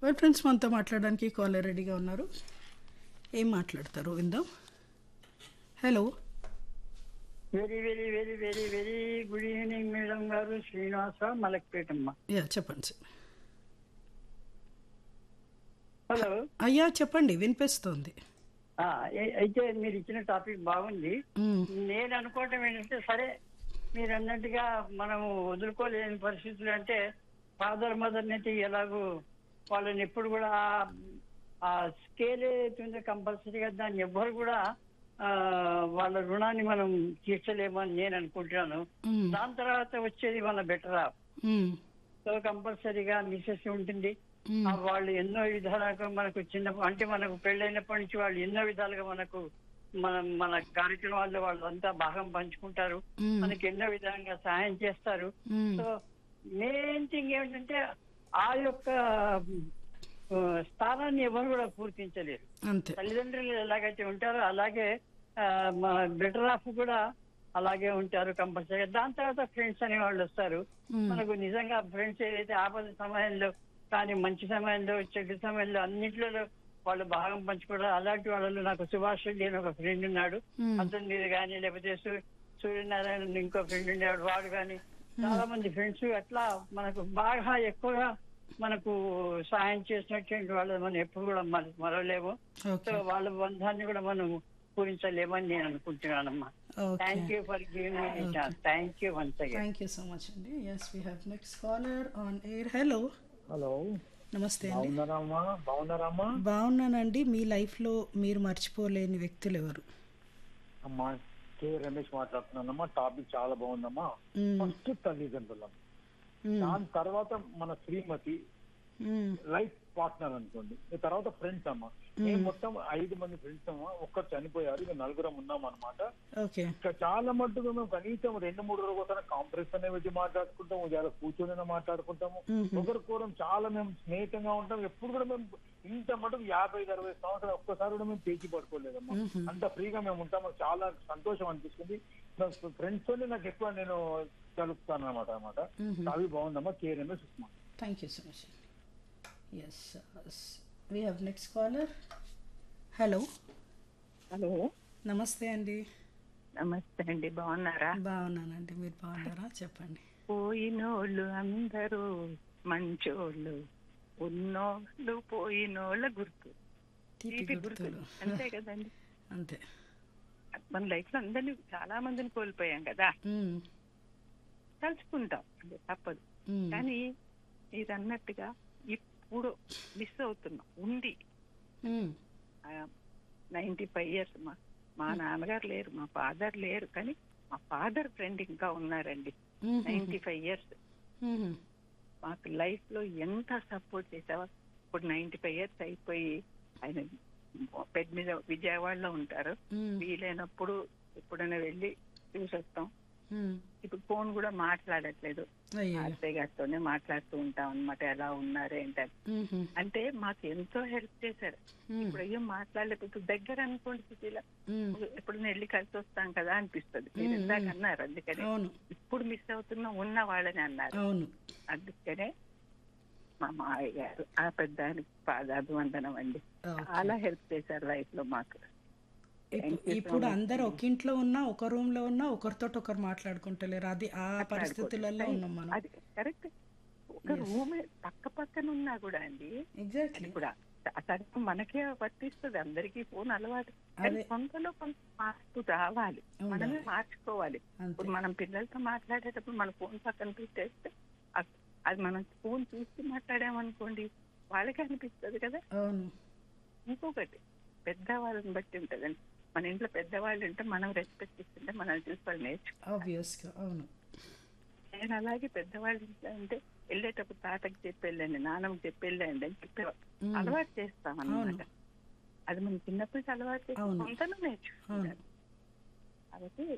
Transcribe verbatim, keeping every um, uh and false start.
Well friends, మనతో మాట్లాడడానికి caller రెడీగా ఉన్నారు. ఏం మాట్లాడతారు విందాం. Hello. Very very very very very good evening madam గారు. శ్రీనివాస మలక్పేటమ్మ. యా చెప్పండి సార్. హలో. అయ్యా చెప్పండి, వినిపిస్తుంది. ఆ, ఏ- అయితే మీరు ఇచ్చిన టాపిక్ బాగుంది. నేను అనుకోవటం ఏంటంటే, సరే మీరు అన్నట్టుగా మనము వదులుకోలేని పరిస్థితులు అంటే ఫాదర్ మదర్ అయితే ఎలాగో వాళ్ళని ఎప్పుడు కూడా ఆ- ఆ స్కేల్ ఏదైతుందో కంపల్సరీగా దాన్ని ఎవ్వరు కూడా ఆ వాళ్ళ రుణాన్ని మనం తీర్చలేమని నేను అనుకుంటున్నాను. మ్మ్. దాని తర్వాత వచ్చేది మన బెటర్ ఆఫ్. మ్మ్. సో కంపల్సరీగా మిసెస్ ఉంటుంది. మ్మ్. ఆ వాళ్ళు ఎన్నో విధాలుగా మనకు చిన్న అంటే మనకు పెళ్ళైనప్పటి నుంచి వాళ్ళు ఎన్నో విధాలుగా మనకు మన మన కార్యక్రమాల్లో వాళ్ళు అంతా భాగం పంచుకుంటారు. మ్మ్. మనకి ఎన్నో విధంగా సహాయం చేస్తారు. మ్మ్. సో మెయిన్ థింగ్ ఏమిటంటే ఆ యొక్క ఆ, స్థానాన్ని ఎవరు కూడా పూర్తించలేరు. అంతే. తల్లిదండ్రులు ఎలాగైతే ఉంటారో అలాగే ఆ, మన బెటర్ ఆఫ్ కూడా అలాగే ఉంటారు కంపల్సరీగా. దాని తర్వాత ఫ్రెండ్స్ అనే వాళ్ళు వస్తారు. మ్మ్. మనకు నిజంగా ఫ్రెండ్స్ ఏదైతే ఆపద సమయంలో కానీ మంచి సమయంలో చెడు సమయంలో అన్నింటిలో వాళ్ళు భాగం పంచుకోవడం. అలాంటి వాళ్ళు నాకు సుభాష్ రెడ్డి అని ఒక ఫ్రెండ్ ఉన్నాడు. మ్మ్. అతని మీద కానీ లేకపోతే సూ- సూర్యనారాయణ అని ఇంకో ఫ్రెండ్ ఉండేవాడు, వాడు కానీ చాలా మంది ఫ్రెండ్స్ అట్లా మనకు బాగా ఎక్కువగా మనకు సహాయం చేసినటువంటి వాళ్ళు మనం ఎప్పుడు కూడా మన మరవలేము. So okay. వాళ్ళ బంధాన్ని కూడా మనం పూరించలేమని నేను అనుకుంటున్నానమ్మా. Okay. Thank you for giving me chance. Thank you once again. Thank you so much అండి. Yes we have next caller on air. Hello. Hello, నమస్తే అండి. బాగున్నారమ్మా? బాగున్నారమ్మా? బాగున్నానండి. మీ లైఫ్లో మీరు మర్చిపోలేని వ్యక్తులు ఎవరు? అమ్మా, కే రమేష్ మాట్లాడుతున్నానమ్మా. టాపిక్ చాలా బాగుందమ్మా. మ్మ్. ఫస్ట్ తల్లిదండ్రులం, మ్మ్. దాని తర్వాత మన శ్రీమతి, మ్మ్. లైఫ్ పార్ట్నర్ అనుకోండి. ఈ తర్వాత ఫ్రెండ్స్ అమ్మా. మేము మొత్తం ఐదు మంది ఫ్రెండ్స్ అమ్మా. ఒక్కరు చనిపోయారు, ఇక నలుగురం ఉన్నాం అనమాట. ఓకే. ఇంకా చాలా మట్టుకు మేము కనీసం రెండు మూడు రోజుల కోసం కాంప్రెస్ అనే పెట్టి మాట్లాడుకుంటాము, చాలా కూర్చొని మాట్లాడుకుంటాము. మ్మ్. ఒకరికోరం చాలా మేము స్నేహితంగా ఉంటాం. ఎప్పుడు కూడా మేము ఇంత మటుకు యాభై ఐదు అరవై సంవత్సరాలు ఒక్కసారి కూడా మేము పేచి పడుకోలేదమ్మా. మ్మ్. అంత ఫ్రీగా మేము ఉంటాం. మాకు చాలా సంతోషం అనిపిస్తుంది. ఫ్రెండ్స్ తోనే నాకు ఎక్కువ నేను కలుపుతాను అనమాట అనమాట మ్మ్. అవి బాగుందమ్మా. కేరమే Sushma. Thank you so much. Yes we have next caller. Hello. Hello, నమస్తే అండి. నమస్తే అండి. బాగున్నారా? బాగున్నానండి. మీరు బాగున్నారా? చెప్పండి. పోయినోళ్ళు అందరూ మంచోళ్ళు, ఉన్నోళ్ళు పోయినోళ్ళ గుర్తు, తీపి తీపి గుర్తులు. గుర్తులు. అంతే కదండి. అంతే. మన లైఫ్ లో అందరినీ చాలా మందిని కోల్పోయాం కదా. మ్మ్. తలుచుకుంటాం, అది తప్పదు. మ్మ్. కానీ మీరు అన్నట్టుగా ఇప్పుడు మిస్ అవుతున్నాం. ఉంది మ్మ్. నైన్టీ ఫైవ్ ఇయర్స్ మా మా నాన్నగారు లేరు, మా ఫాదర్ లేరు, కానీ మా ఫాదర్ ఫ్రెండ్ ఇంకా ఉన్నారండి. మ్మ్. నైన్టీ ఫైవ్ ఇయర్స్ మ్మ్. మాకు లైఫ్ లో ఎంత సపోర్ట్ చేసావా. ఇప్పుడు నైన్టీ ఫైవ్ ఇయర్స్ అయిపోయి ఆయన పెద్ద మీద విజయవాడలో ఉంటారు. మ్మ్. వీలైనప్పుడు ఎప్పుడైనా వెళ్ళి చూసొస్తాం. మ్మ్. ఇప్పుడు ఫోన్ కూడా మాట్లాడట్లేదు. అయ్యో. అత్తయ్య గారితోనే మాట్లాడుతూ ఉంటాం అనమాట, ఎలా ఉన్నారు ఏంటని. మ్మ్. అంటే మాకు ఎంతో హెల్ప్ చేశారు. మ్మ్. ఇప్పుడు అయ్యో మాట్లాడలేకపోతే దగ్గర అనుకోండి సిటీలో మ్మ్. ఎప్పుడైనా వెళ్ళి కలిసి వస్తాం కదా అనిపిస్తుంది. మీరు మ్మ్. ఇందాక అన్నారు, అందుకని అవును. ఇప్పుడు మిస్ అవుతున్నా ఉన్న వాళ్ళని అన్నారు. అవును. అందుకనే మా మావయ్య గారు ఆ పెద్ద పాదాభివందనం అండి. ఓకే. చాలా హెల్ప్ చేశారు లైఫ్ లో మాకు. ఇప్పు- ఇప్పుడు అందరు ఒక ఇంట్లో ఉన్నా, ఒక రూమ్ లో ఉన్నా, ఒకరితో ఒకరు మాట్లాడుకుంటలేరు. అది ఆ పరిస్థితులలో ఉన్నాం మనం. అది కరెక్ట్. ఒక రూమ్ పక్క పక్కన ఉన్నా కూడా అండి, ఎగ్జాక్ట్లీ. కూడా సగం మనకే వర్తిస్తుంది. అందరికీ ఫోన్ అలవాటు. కానీ అదే. కొంతలో కొంత మార్పు రావాలి, మనమే మార్చుకోవాలి. అంతే. ఇప్పుడు మనం పిల్లలతో మాట్లాడేటప్పుడు మన ఫోన్ పక్కన పెట్టేస్తే అ- అది మనం ఫోన్ చూసి మాట్లాడామనుకోండి, వాళ్ళకి అనిపిస్తుంది కదా. అవును. ఇంకొకటి పెద్దవాళ్ళని బట్టి ఉంటుందండి. మన ఇంట్లో పెద్దవాళ్ళు ఉంటే మనం రెస్పెక్ట్ ఇస్తుంటే మనం చూసి వాళ్ళు నేర్చుకో. ఆబ్వియస్ గా. అవును. నేను అలాగే పెద్దవాళ్ళు ఇంట్లో అంటే వెళ్ళేటప్పుడు తాతకి చెప్పి వెళ్ళండి, నాన్నకి చెప్పి వెళ్ళండి అని చెప్పేవాళ్ళు. మ్మ్. అలవాటు చేస్తాం అన్నమాట. అవును. అది మనం చిన్నప్పటికి అలవాటు చేసి అవును. కొంతను నేర్చుకుంటాం. అవును. కాబట్టి